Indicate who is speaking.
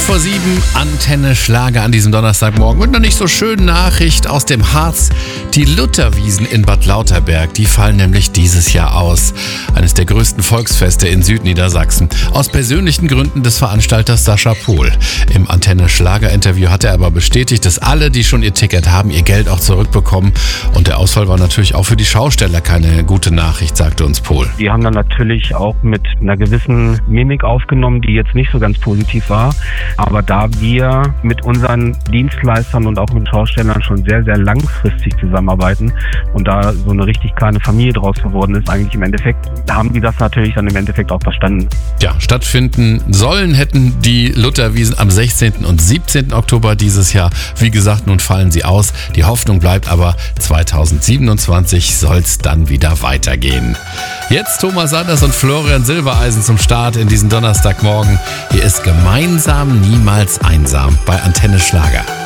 Speaker 1: 5:07, Antenne Schlager an diesem Donnerstagmorgen. Und eine nicht so schöne Nachricht aus dem Harz. Die Lutherwiesen in Bad Lauterberg, die fallen nämlich dieses Jahr aus. Eines der größten Volksfeste in Südniedersachsen. Aus persönlichen Gründen des Veranstalters Sascha Pohl. Im Antenne Schlager Interview hat er aber bestätigt, dass alle, die schon ihr Ticket haben, ihr Geld auch zurückbekommen. Und der Ausfall war natürlich auch für die Schausteller keine gute Nachricht, sagte uns Pohl.
Speaker 2: Die haben dann natürlich auch mit einer gewissen Mimik aufgenommen, die jetzt nicht so ganz positiv war. Aber da wir mit unseren Dienstleistern und auch mit Schaustellern schon sehr, sehr langfristig zusammenarbeiten und da so eine richtig kleine Familie draus geworden ist, eigentlich im Endeffekt, haben die das natürlich dann im Endeffekt auch verstanden.
Speaker 1: Ja, stattfinden sollen hätten die Lutherwiesen am 16. und 17. Oktober dieses Jahr. Wie gesagt, nun fallen sie aus. Die Hoffnung bleibt aber, 2027 soll's dann wieder weitergehen. Jetzt Thomas Sanders und Florian Silbereisen zum Start in diesen Donnerstagmorgen. Hier ist Gemeinsam niemals einsam bei Antenne Schlager.